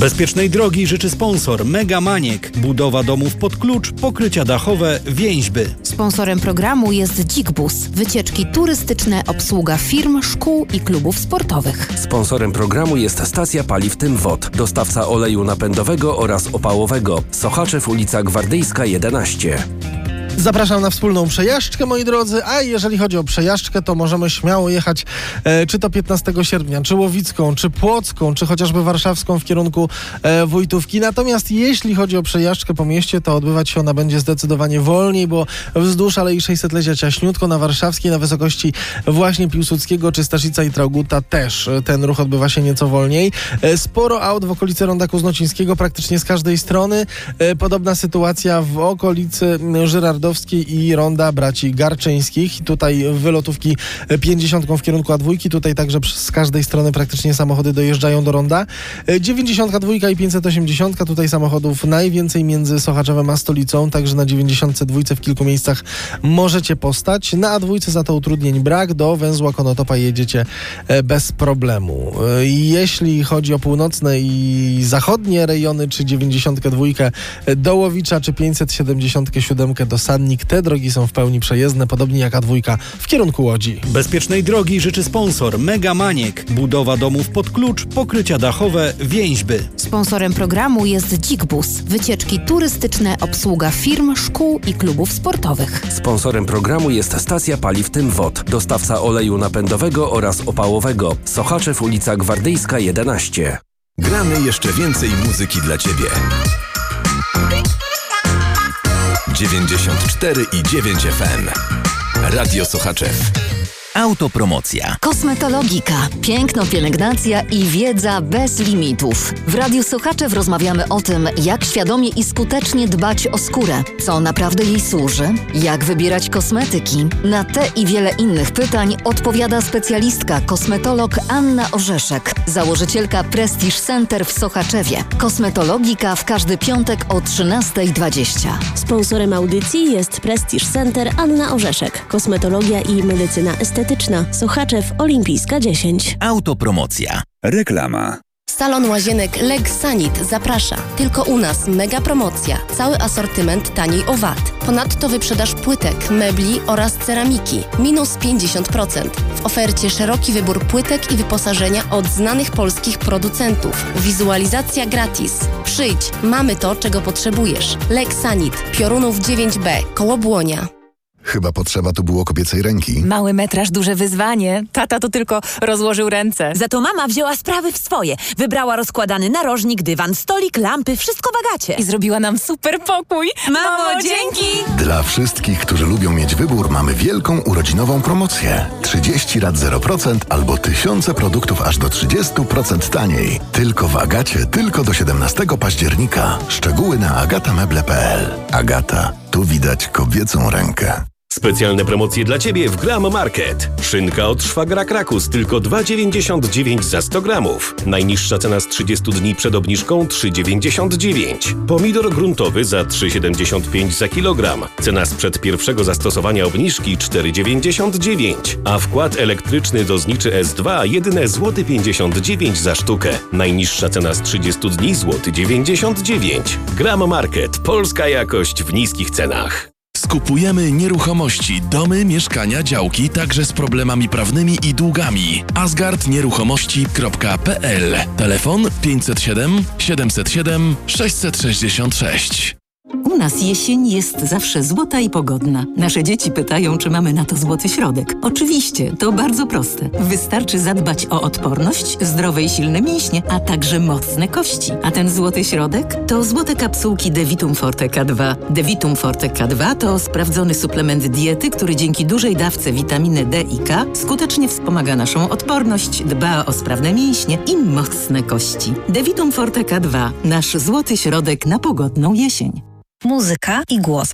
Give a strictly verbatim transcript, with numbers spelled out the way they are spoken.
Bezpiecznej drogi życzy sponsor Mega Maniek. Budowa domów pod klucz, pokrycia dachowe, więźby. Sponsorem programu jest Dzik-Bus. Wycieczki turystyczne, obsługa firm, szkół i klubów sportowych. Sponsorem programu jest stacja paliw Tym Wod. Dostawca oleju napędowego oraz opałowego. Sochaczew, ulica Gwardyjska jedenaście. Zapraszam na wspólną przejażdżkę, moi drodzy, a jeżeli chodzi o przejażdżkę, to możemy śmiało jechać e, czy to piętnastego sierpnia, czy Łowicką, czy Płocką, czy chociażby warszawską w kierunku e, Wójtówki. Natomiast jeśli chodzi o przejażdżkę po mieście, to odbywać się ona będzie zdecydowanie wolniej, bo wzdłuż Alei sześćsetlecia ciaśniutko, na Warszawskiej, na wysokości właśnie Piłsudskiego, czy Staszica i Traugutta też ten ruch odbywa się nieco wolniej. E, sporo aut w okolicy Ronda Kuznocińskiego, praktycznie z każdej strony. E, podobna sytuacja w okolicy Żyrardowskiej i Ronda Braci Garczyńskich. Tutaj wylotówki pięćdziesiątką w kierunku A dwa, tutaj także z każdej strony praktycznie samochody dojeżdżają do Ronda. dziewięćdziesiątka dwa i pięćset osiemdziesiąt, tutaj samochodów najwięcej między Sochaczewem a Stolicą, także na dziewięćdziesiątce dwa w kilku miejscach możecie postać. Na A dwa za to utrudnień brak, do węzła Konotopa jedziecie bez problemu. Jeśli chodzi o północne i zachodnie rejony, czy dziewięćdziesiątkę dwa do Łowicza, czy pięćset siedemdziesiąt siedem do Sannik, te drogi są w pełni przejezdne, podobnie jak A dwa w kierunku Łodzi. Bezpiecznej drogi życzy sponsor Mega Maniek. Budowa domów pod klucz, pokrycia dachowe, więźby. Sponsorem programu jest Dzik-Bus. Wycieczki turystyczne, obsługa firm, szkół i klubów sportowych. Sponsorem programu jest stacja paliw Tym Wod. Dostawca oleju napędowego oraz opałowego. Sochaczew, ulica Gwardyjska jedenaście. Gramy jeszcze więcej muzyki dla Ciebie. dziewięćdziesiąt cztery i dziewięć F M. Radio Sochaczew. Autopromocja. Kosmetologika. Piękno, pielęgnacja i wiedza bez limitów. W Radiu Sochaczew rozmawiamy o tym, jak świadomie i skutecznie dbać o skórę, co naprawdę jej służy, jak wybierać kosmetyki. Na te i wiele innych pytań odpowiada specjalistka, kosmetolog Anna Orzeszek, założycielka Prestige Center w Sochaczewie. Kosmetologika w każdy piątek o trzynasta dwadzieścia. Sponsorem audycji jest Prestige Center Anna Orzeszek. Kosmetologia i medycyna estetyczna. Sochaczew, Olimpijska dziesięć. Autopromocja. Reklama. Salon Łazienek Legsanit zaprasza. Tylko u nas mega promocja. Cały asortyment taniej o wat. Ponadto wyprzedaż płytek, mebli oraz ceramiki. Minus pięćdziesiąt procent. W ofercie szeroki wybór płytek i wyposażenia od znanych polskich producentów. Wizualizacja gratis. Przyjdź, mamy to, czego potrzebujesz. Legsanit, Piorunów dziewięć B, koło Błonia. Chyba potrzeba tu było kobiecej ręki. Mały metraż, duże wyzwanie. Tata to tylko rozłożył ręce. Za to mama wzięła sprawy w swoje. Wybrała rozkładany narożnik, dywan, stolik, lampy, wszystko w Agacie. I zrobiła nam super pokój. Mamo, dzięki! Dla wszystkich, którzy lubią mieć wybór, mamy wielką urodzinową promocję. trzydzieści rat zero procent albo tysiące produktów aż do trzydzieści procent taniej. Tylko w Agacie, tylko do siedemnastego października. Szczegóły na agatameble kropka p l. Agata, tu widać kobiecą rękę. Specjalne promocje dla Ciebie w Gram Market. Szynka od szwagra Krakus tylko dwa dziewięćdziesiąt dziewięć za sto gramów. Najniższa cena z trzydziestu dni przed obniżką trzy dziewięćdziesiąt dziewięć. Pomidor gruntowy za trzy siedemdziesiąt pięć za kilogram. Cena sprzed pierwszego zastosowania obniżki cztery dziewięćdziesiąt dziewięć. A wkład elektryczny do zniczy S dwa jedyne złoty pięćdziesiąt dziewięć za sztukę. Najniższa cena z trzydziestu dni złoty dziewięćdziesiąt dziewięć. Gram Market. Polska jakość w niskich cenach. Skupujemy nieruchomości, domy, mieszkania, działki, także z problemami prawnymi i długami. asgard nieruchomości kropka p l. Telefon pięćset siedem siedemset siedem sześćset sześćdziesiąt sześć. U nas jesień jest zawsze złota i pogodna. Nasze dzieci pytają, czy mamy na to złoty środek. Oczywiście, to bardzo proste. Wystarczy zadbać o odporność, zdrowe i silne mięśnie, a także mocne kości. A ten złoty środek to złote kapsułki Devitum Forte K dwa. Devitum Forte K dwa to sprawdzony suplement diety, który dzięki dużej dawce witaminy D i K skutecznie wspomaga naszą odporność, dba o sprawne mięśnie i mocne kości. Devitum Forte K dwa. Nasz złoty środek na pogodną jesień. Muzyka i głos